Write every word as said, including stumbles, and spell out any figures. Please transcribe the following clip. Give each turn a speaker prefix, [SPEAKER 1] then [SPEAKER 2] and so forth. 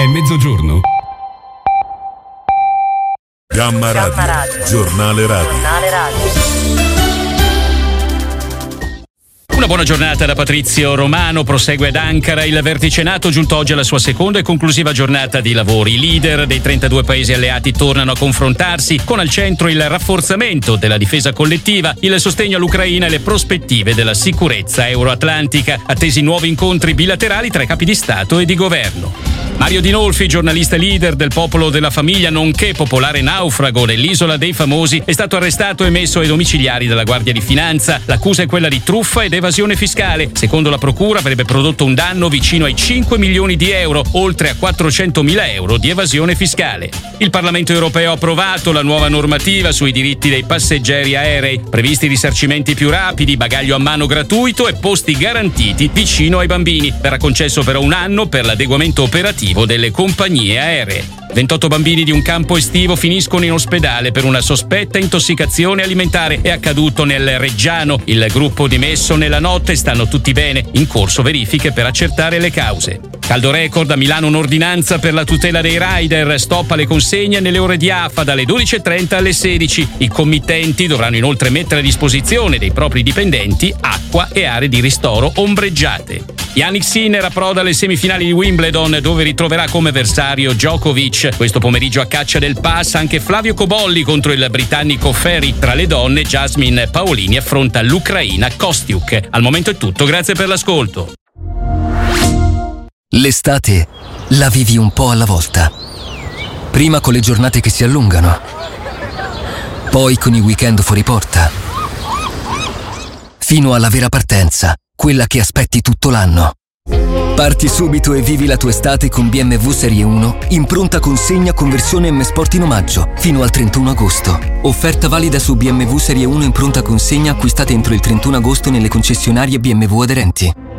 [SPEAKER 1] mezzogiorno.
[SPEAKER 2] Gamma Radio, Gamma Radio. Giornale Radio. Giornale Radio.
[SPEAKER 3] Una buona giornata da Patrizio Romano. Prosegue ad Ankara il vertice NATO, giunto oggi alla sua seconda e conclusiva giornata di lavori. I leader dei trentadue paesi alleati tornano a confrontarsi, con al centro il rafforzamento della difesa collettiva, il sostegno all'Ucraina e le prospettive della sicurezza euroatlantica. Attesi nuovi incontri bilaterali tra i capi di Stato e di governo. Mario Dinolfi, giornalista leader del Popolo della Famiglia, nonché popolare naufrago nell'Isola dei Famosi, è stato arrestato e messo ai domiciliari dalla Guardia di Finanza. L'accusa è quella di truffa ed evasione fiscale. Secondo la procura avrebbe prodotto un danno vicino ai cinque milioni di euro, oltre a quattrocentomila euro di evasione fiscale. Il Parlamento europeo ha approvato la nuova normativa sui diritti dei passeggeri aerei, previsti risarcimenti più rapidi, bagaglio a mano gratuito e posti garantiti vicino ai bambini. Verrà concesso però un anno per l'adeguamento operativo delle compagnie aeree. ventotto bambini di un campo estivo finiscono in ospedale per una sospetta intossicazione alimentare. È accaduto nel Reggiano. Il gruppo dimesso nella notte, stanno tutti bene. In corso verifiche per accertare le cause. Caldo record a Milano, un'ordinanza per la tutela dei rider. Stop alle consegne nelle ore di A F A dalle dodici e trenta alle sedici. I committenti dovranno inoltre mettere a disposizione dei propri dipendenti acqua e aree di ristoro ombreggiate. Jannik Sinner approda alle semifinali di Wimbledon, dove ritroverà come avversario Djokovic. Questo pomeriggio a caccia del pass anche Flavio Cobolli contro il britannico Ferry. Tra le donne, Jasmine Paolini affronta l'ucraina Kostiuk. Al momento è tutto, grazie per l'ascolto.
[SPEAKER 4] L'estate la vivi un po' alla volta. Prima con le giornate che si allungano, poi con i weekend fuori porta, fino alla vera partenza, quella che aspetti tutto l'anno. Parti subito e vivi la tua estate con B M W Serie uno in pronta consegna conversione M Sport in omaggio fino al trentuno agosto. Offerta valida su B M W Serie uno in pronta consegna acquistate entro il trentuno agosto nelle concessionarie B M W aderenti.